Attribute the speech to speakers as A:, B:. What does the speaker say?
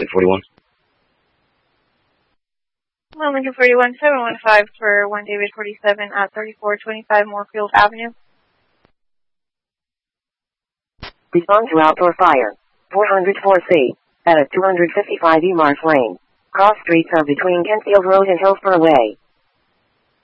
A: 41.
B: Well, Lincoln 41, 715 for 1 David 47 at 3425 Moorfield Avenue.
C: Respond to outdoor fire. 404C. At 255 E Marsh Lane. Cross streets are between Kentfield Road and Hillsborough Way.